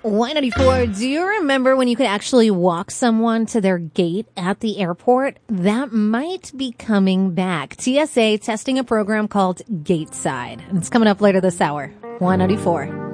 Y94, do you remember when you could actually walk someone to their gate at the airport? That might be coming back. TSA testing a program called Gateside. And it's coming up later this hour. Y94.